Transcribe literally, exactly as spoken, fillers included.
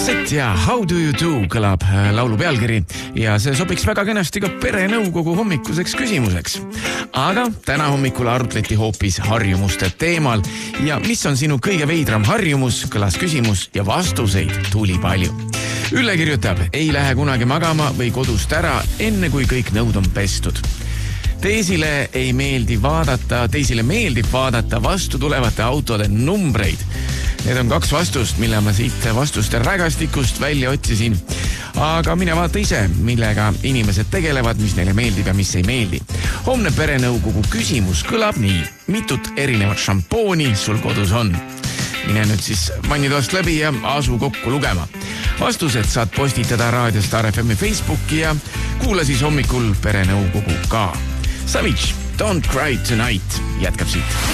Roxette ja How do you do kõlab laulu pealkiri ja see sobiks väga kenasti ka perenõukogu hommikuseks küsimuseks. Aga täna hommikul arutleti hoopis harjumuste teemal ja mis on sinu kõige veidram harjumus, kõlas küsimus ja vastuseid tuli palju. Ülle kirjutab, ei lähe kunagi magama või kodust ära, enne kui kõik nõud on pestud. Teisile ei meeldi vaadata, teisile meeldib vaadata vastu tulevate autode numbreid. Need on kaks vastust, mille ma siit vastuste rägastikust välja otsisin. Aga mine vaata ise, millega inimesed tegelevad, mis neile meeldib ja mis ei meeldi. Homne perenõukogu küsimus kõlab nii. Mitut erinevat šampooni sul kodus on? Mine nüüd siis vannitoast läbi ja asu kokku lugema. Vastused saad postitada Raadio Star F M Facebooki ja kuula siis hommikul perenõukogu ka. Savage, Don't Cry Tonight jätkab siit.